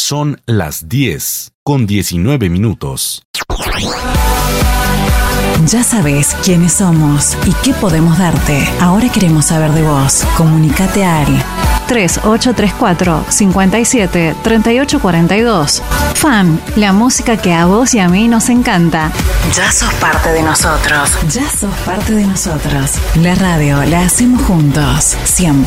Son las 10:19. Ya sabes quiénes somos y qué podemos darte. Ahora queremos saber de vos. Comunicate al 3834 57 38 42. FAN, la música que a vos y a mí nos encanta. Ya sos parte de nosotros. Ya sos parte de nosotros. La radio la hacemos juntos, siempre.